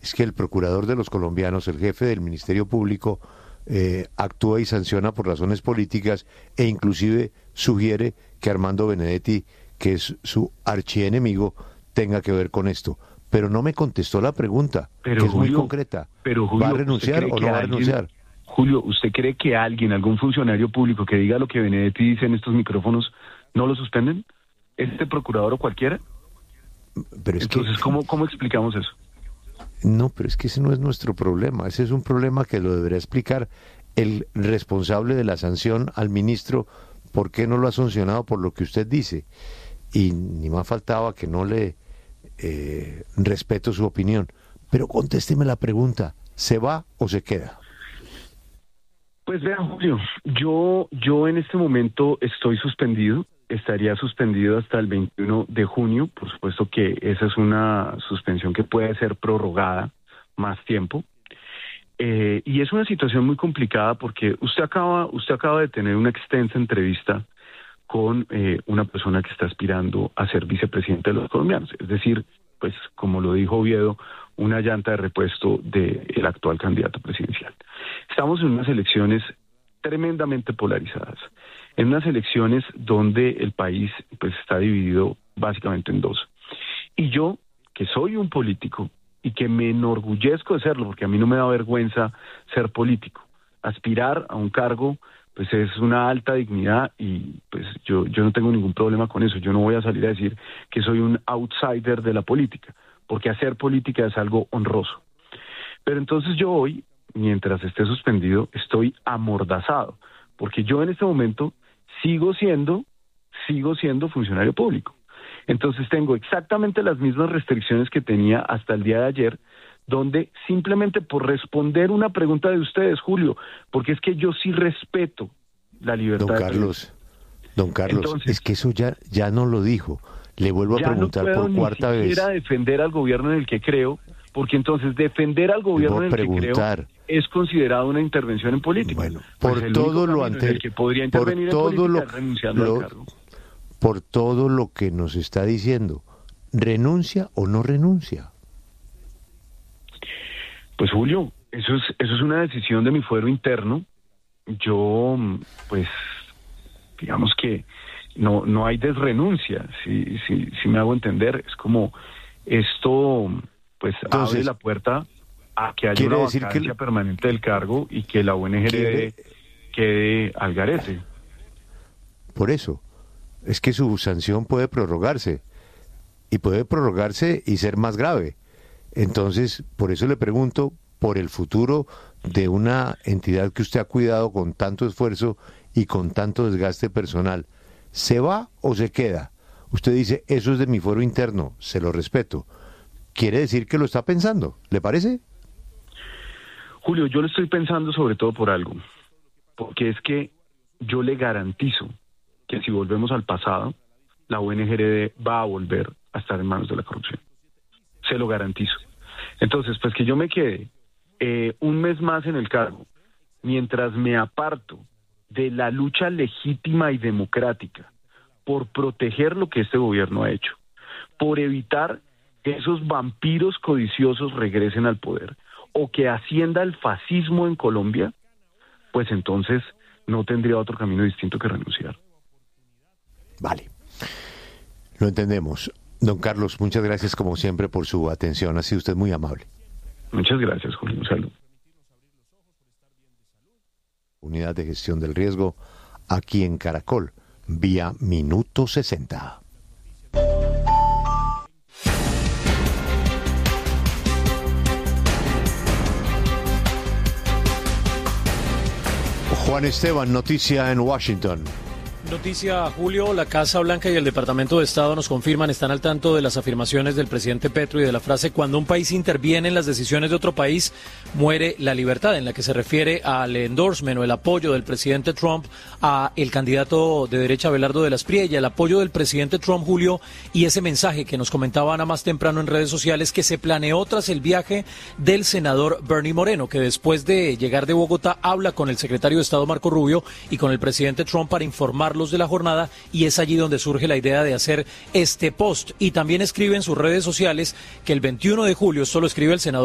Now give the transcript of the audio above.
es que el procurador de los colombianos, el jefe del Ministerio Público, actúa y sanciona por razones políticas e inclusive sugiere que Armando Benedetti, que es su archienemigo, tenga que ver con esto. Pero no me contestó la pregunta, pero, que es Julio, muy concreta. Pero, Julio, ¿va a renunciar o no va a renunciar? Julio, ¿usted cree que algún funcionario público que diga lo que Benedetti dice en estos micrófonos, no lo suspenden? ¿Este procurador o cualquiera? Pero es entonces, ¿cómo explicamos eso? No, pero es que ese no es nuestro problema. Ese es un problema que lo deberá explicar el responsable de la sanción al ministro. ¿Por qué no lo ha sancionado por lo que usted dice? Y ni más faltaba que no le respeto su opinión. Pero contésteme la pregunta, ¿se va o se queda? Pues vea, Julio, yo en este momento estoy suspendido, estaría suspendido hasta el 21 de junio, por supuesto que esa es una suspensión que puede ser prorrogada más tiempo, y es una situación muy complicada porque usted acaba de tener una extensa entrevista con una persona que está aspirando a ser vicepresidente de los colombianos, es decir, pues como lo dijo Oviedo, una llanta de repuesto del actual candidato presidencial. Estamos en unas elecciones tremendamente polarizadas, en unas elecciones donde el país pues está dividido básicamente en dos. Y yo, que soy un político y que me enorgullezco de serlo, porque a mí no me da vergüenza ser político, aspirar a un cargo pues es una alta dignidad y pues yo no tengo ningún problema con eso. Yo no voy a salir a decir que soy un outsider de la política, porque hacer política es algo honroso. Pero entonces yo hoy, mientras esté suspendido, estoy amordazado, porque yo en este momento sigo siendo funcionario público. Entonces tengo exactamente las mismas restricciones que tenía hasta el día de ayer, donde simplemente por responder una pregunta de ustedes, Julio, porque es que yo sí respeto la libertad. Don Carlos, entonces, es que eso ya no lo dijo. Le vuelvo a preguntar por cuarta vez. Ya no puedo ni siquiera defender al gobierno en el que creo, porque entonces defender al gobierno en el que creo es considerado una intervención en política. Bueno, por pues todo lo anterior, que podría intervenir en política renunciando al cargo. Por todo lo que nos está diciendo, ¿renuncia o no renuncia? Pues Julio, eso es una decisión de mi fuero interno. Yo, pues, digamos que no hay desrenuncia, si me hago entender. Es como esto, pues, entonces, abre la puerta a que haya una vacancia permanente del cargo y que la UNGR quede al garete. Por eso, es que su sanción puede prorrogarse, y ser más grave. Entonces, por eso le pregunto, por el futuro de una entidad que usted ha cuidado con tanto esfuerzo y con tanto desgaste personal, ¿se va o se queda? Usted dice, eso es de mi fuero interno, se lo respeto. ¿Quiere decir que lo está pensando? ¿Le parece? Julio, yo lo estoy pensando sobre todo por algo, porque es que yo le garantizo que si volvemos al pasado, la UNGR va a volver a estar en manos de la corrupción. Se lo garantizo. Entonces, pues que yo me quede un mes más en el cargo, mientras me aparto de la lucha legítima y democrática por proteger lo que este gobierno ha hecho, por evitar que esos vampiros codiciosos regresen al poder, o que ascienda el fascismo en Colombia, pues entonces no tendría otro camino distinto que renunciar. Vale, lo entendemos. Don Carlos, muchas gracias como siempre por su atención. Ha sido usted muy amable. Muchas gracias, Julio. Un saludo. Unidad de Gestión del Riesgo, aquí en Caracol, vía Minuto 60. Juan Esteban, noticia en Washington. Noticia, Julio, la Casa Blanca y el Departamento de Estado nos confirman, están al tanto de las afirmaciones del presidente Petro y de la frase cuando un país interviene en las decisiones de otro país, muere la libertad, en la que se refiere al endorsement o el apoyo del presidente Trump a el candidato de derecha Abelardo de la Espriella, el apoyo del presidente Trump, Julio, y ese mensaje que nos comentaba Ana más temprano en redes sociales que se planeó tras el viaje del senador Bernie Moreno, que después de llegar de Bogotá habla con el secretario de Estado Marco Rubio y con el presidente Trump para informarlos de la jornada, y es allí donde surge la idea de hacer este post. Y también escribe en sus redes sociales que el 21 de julio, solo escribe el senador